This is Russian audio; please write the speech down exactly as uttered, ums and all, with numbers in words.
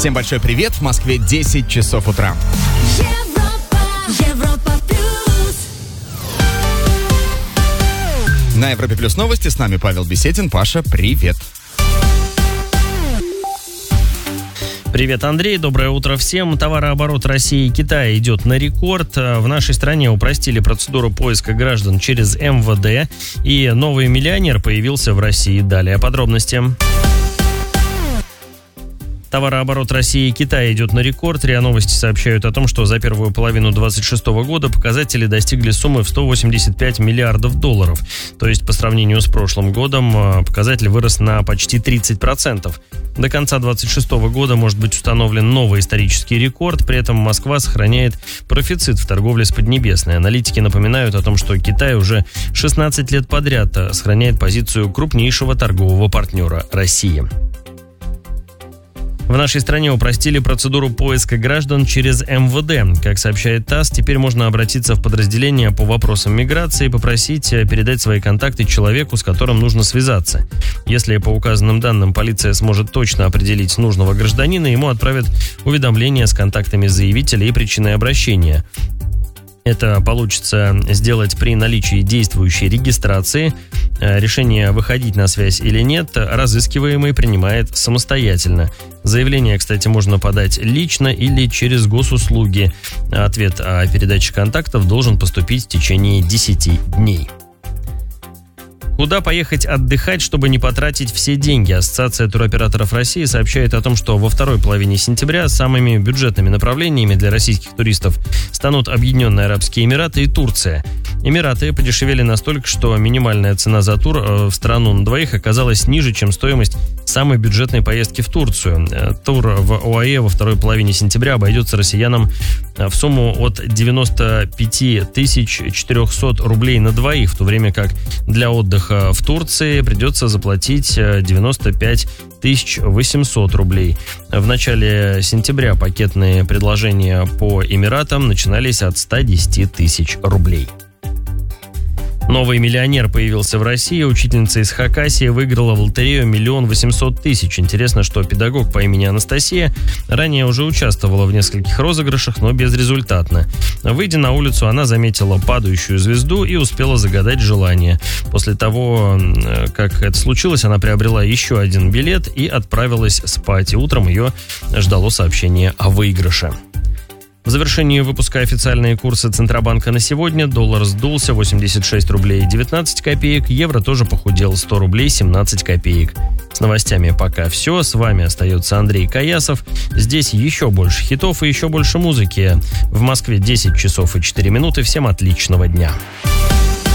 Всем большой привет. В Москве десять часов утра. Европа, Европа плюс. На Европе Плюс новости. С нами Павел Беседин. Паша, привет. Привет, Андрей. Доброе утро всем. Товарооборот России и Китая идет на рекорд. В нашей стране упростили процедуру поиска граждан через эм вэ дэ. И новый миллионер появился в России. Далее подробности. Товарооборот России и Китая идет на рекорд. РИА Новости сообщают о том, что за первую половину двадцать шестого года показатели достигли суммы в сто восемьдесят пять миллиардов долларов. То есть по сравнению с прошлым годом показатель вырос на почти тридцать процентов. До конца двадцать шестого года может быть установлен новый исторический рекорд. При этом Москва сохраняет профицит в торговле с Поднебесной. Аналитики напоминают о том, что Китай уже шестнадцать лет подряд сохраняет позицию крупнейшего торгового партнера России. В нашей стране упростили процедуру поиска граждан через эм вэ дэ. Как сообщает ТАСС, теперь можно обратиться в подразделение по вопросам миграции и попросить передать свои контакты человеку, с которым нужно связаться. Если по указанным данным полиция сможет точно определить нужного гражданина, ему отправят уведомление с контактами заявителя и причиной обращения. Это получится сделать при наличии действующей регистрации. Решение, выходить на связь или нет, разыскиваемый принимает самостоятельно. Заявление, кстати, можно подать лично или через госуслуги. Ответ о передаче контактов должен поступить в течение десяти дней. Куда поехать отдыхать, чтобы не потратить все деньги? Ассоциация туроператоров России сообщает о том, что во второй половине сентября самыми бюджетными направлениями для российских туристов станут Объединенные Арабские Эмираты и Турция. Эмираты подешевели настолько, что минимальная цена за тур в страну на двоих оказалась ниже, чем стоимость самой бюджетной поездки в Турцию. Тур в ОАЭ во второй половине сентября обойдется россиянам в сумму от девяноста пяти тысяч четырехсот рублей на двоих, в то время как для отдыха в Турции придется заплатить девяносто пять тысяч восемьсот рублей. В начале сентября пакетные предложения по Эмиратам начинались от ста десяти тысяч рублей. Новый миллионер появился в России. Учительница из Хакасии выиграла в лотерею миллион восемьсот тысяч. Интересно, что педагог по имени Анастасия ранее уже участвовала в нескольких розыгрышах, но безрезультатно. Выйдя на улицу, она заметила падающую звезду и успела загадать желание. После того, как это случилось, она приобрела еще один билет и отправилась спать. И утром ее ждало сообщение о выигрыше. В завершении выпуска официальные курсы Центробанка на сегодня. Доллар сдулся восемьдесят шесть рублей девятнадцать копеек. Евро тоже похудел сто рублей семнадцать копеек. С новостями пока все. С вами остается Андрей Каясов. Здесь еще больше хитов и еще больше музыки. В Москве десять часов и четыре минуты. Всем отличного дня.